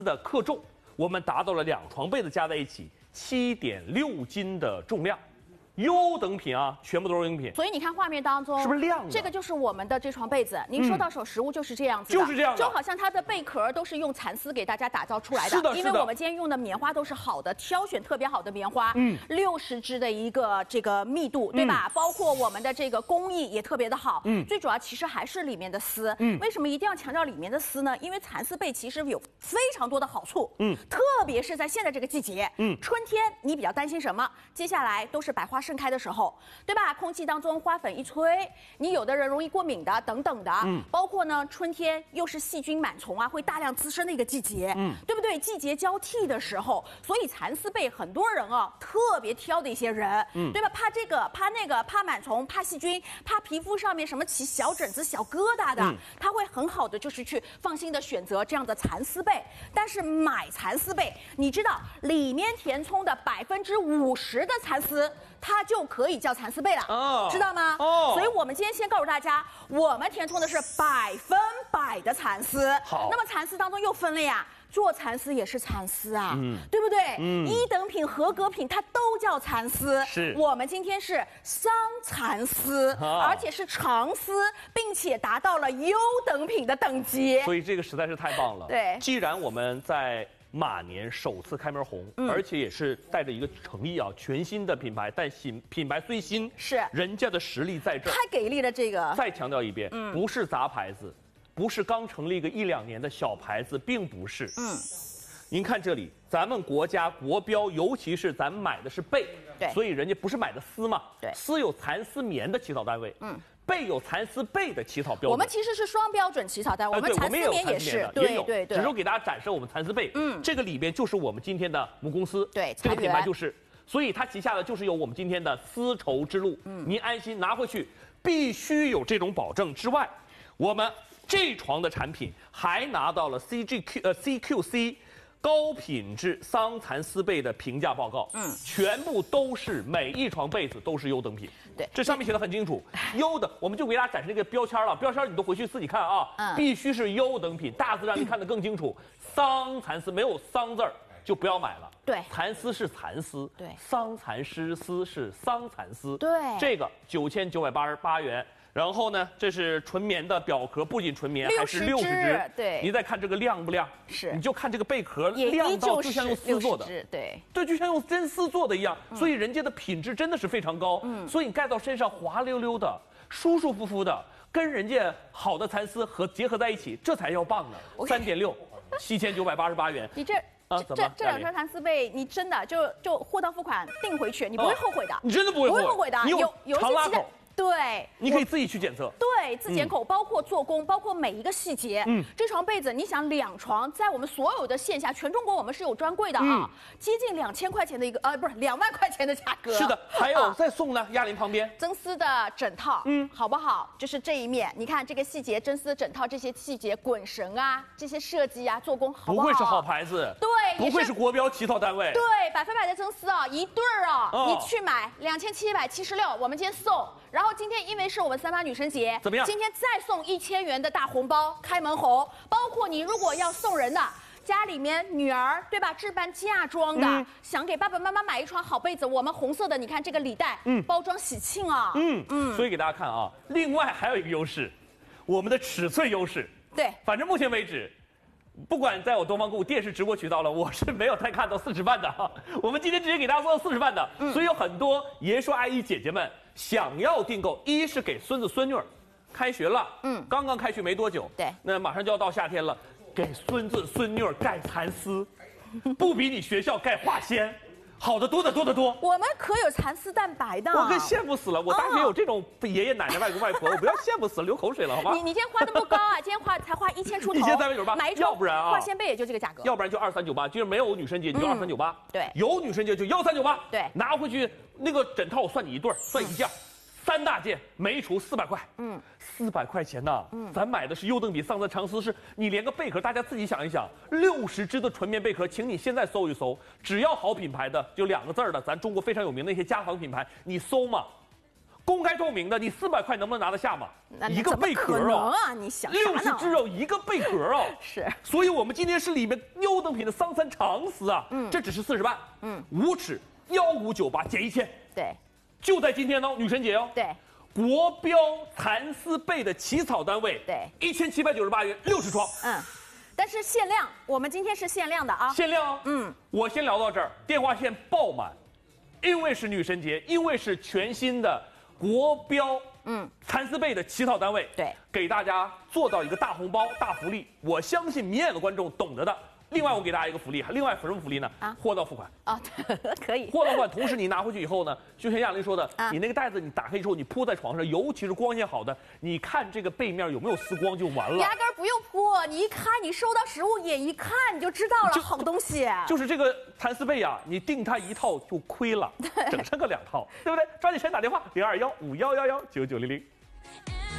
的克重，我们达到了2床被子加在一起7.6斤的重量。 优等品啊，全部都是优等品。 所以你看画面当中， 是不是亮的？ 这个就是我们的这床被子，您收到手实物就是这样子的， 就是这样的， 就好像它的被壳都是用蚕丝给大家打造出来的。 是的， 因为我们今天用的棉花都是好的，挑选特别好的棉花，60支的一个这个密度，对吧？包括我们的这个工艺也特别的好。最主要其实还是里面的丝。为什么一定要强调里面的丝呢？因为蚕丝被其实有非常多的好处。特别是在现在这个季节，春天你比较担心什么？接下来都是百花盛开的时候。 对吧？空气当中花粉一吹，你有的人容易过敏的，等等的，包括呢，春天又是细菌螨虫啊会大量滋生的一个季节，对不对？季节交替的时候，所以蚕丝被很多人啊特别挑的一些人，对吧？怕这个，怕那个，怕螨虫，怕细菌，怕皮肤上面什么起小疹子、小疙瘩的，他会很好的就是去放心的选择这样的蚕丝被。但是买蚕丝被，你知道里面填充的50%的蚕丝，它就可以叫蚕丝被了，知道吗？所以我们今天先告诉大家，我们填充的是100%的蚕丝。好，那么蚕丝当中又分了呀。 做蚕丝也是蚕丝啊，对不对？1等品、合格品它都叫蚕丝。 是， 我们今天是桑蚕丝，而且是长丝，并且达到了优等品的等级。 所以这个实在是太棒了。 对， 既然我们在马年首次开门红，而且也是带着一个诚意啊，全新的品牌，但品牌虽新， 是人家的实力在这儿， 太给力了。这个再强调一遍，不是杂牌子。 不是刚成立个1、2年的小牌子，并不是。您看这里，咱们国家国标，尤其是咱们买的是被， 对， 所以人家不是买的丝嘛， 对， 丝有蚕丝棉的起草单位，被有蚕丝被的起草标准。 我们其实是双标准起草单位，我们蚕丝棉也是，对， 只是给大家展示我们蚕丝被，这个里边就是我们今天的母公司， 对， 这个品牌就是，所以它旗下的就是有我们今天的丝绸之路，您安心拿回去，必须有这种保证之外，我们。 这床的产品还拿到了 CQC 高品质桑蚕丝被的评价报告，全部都是每一床被子都是优等品。 对， 这上面写的很清楚，优的，我们就给大家展示这个标签了，标签你都回去自己看啊，必须是优等品，大字让你看得更清楚。桑蚕丝没有桑字儿就不要买了。 对， 蚕丝是蚕丝， 对， 桑蚕丝是桑蚕丝， 对， 这个9988元。 然后呢，这是纯棉的表壳，不仅纯棉，还是60支。 对， 你再看这个亮不亮？ 是， 你就看这个贝壳亮到就像用丝做的， 对， 就像用真丝做的一样。所以人家的品质真的是非常高。所以你盖到身上滑溜溜的，舒舒服服的，跟人家好的蚕丝结合在一起，这才要棒呢。3.6，7988元。 你这2条蚕丝被，你真的就货到付款订回去，你不会后悔的。 你真的不会后悔的。 你有长拉口。 对， 你可以自己去检测。 对，自检口包括做工，包括每一个细节。这床被子，你想2床，在我们所有的线下，全中国我们是有专柜的啊，接近2000块钱的一个不是2万块钱的价格。 是的，还有再送呢，哑铃旁边真丝的枕套，好不好？就是这一面，你看这个细节，真丝的枕套这些细节，滚绳啊，这些设计啊，做工好不好？ 不会是好牌子， 对， 不会是国标起草单位， 对，100%的真丝啊，一对儿啊，你去买2776，我们今天送。 然后今天因为是我们3八女神节， 怎么样？ 今天再送1000元的大红包，开门红。包括你如果要送人的，家里面女儿对吧，置办嫁妆的，想给爸爸妈妈买一床好被子，我们红色的，你看这个礼袋，包装喜庆啊， 所以给大家看啊，另外还有一个优势，我们的尺寸优势。 对， 反正目前为止。 不管在我东方购物电视直播渠道了，我是没有太看到40万的哈。我们今天直接给大家做到40万的，所以有很多爷叔阿姨姐姐们想要订购，一是给孙子孙女儿，开学了，刚刚开学没多久， 对， 那马上就要到夏天了，给孙子孙女儿盖蚕丝，不比你学校盖化纤。 好的多得多得多， 我们可有蚕丝蛋白的， 我更羡慕死了。我大学有这种爷爷奶奶、外公外婆，我不要羡慕死了，流口水了，好吧？ 你今天花那么高啊？今天才花1000出头 ，1398， 买一要不然啊， 化纤被也就这个价格， 要不然就2398，就是没有女神节你就2398， 对， 有女神节就1398， 对， 拿回去那个枕套我算你一对，算一件。 3大件，每一橱400块，400块钱呐，咱买的是优等比桑蚕长丝，是你连个贝壳，大家自己想一想，60支的纯棉贝壳，请你现在搜一搜，只要好品牌的，就2个字的，咱中国非常有名的一些家纺品牌，你搜嘛， 公开透明的，你400块能不能拿得下嘛？ 那一个贝壳怎么可能啊， 啊！你想啥呢 60只有一个贝壳哦。 是， 所以我们今天是里面优等品的桑蚕长丝啊，这只是40万，5尺1598减1000， 对就在今天哦，女神节哦。 对， 国标蚕丝被的起草单位， 对 ，1798元60双， 但是限量，我们今天是限量的啊， 限量哦。我先聊到这儿，电话线爆满，因为是女神节，因为是全新的国标，蚕丝被的起草单位， 对， 给大家做到一个大红包、大福利，我相信明眼的观众懂得的。另外，我给大家一个福利，另外什么福利呢？货到付款啊，可以。 货到付款，同时你拿回去以后呢，就像亚玲说的， 啊你那个袋子你打开之后，你铺在床上，尤其是光线好的，你看这个背面有没有丝光就完了。 压根儿不用铺，你一看，你收到实物，眼一看你就知道了，好东西。 就是这个蚕丝被啊，你订它一套就亏了，整上个2套，对不对？抓紧时间打电话，0215111990。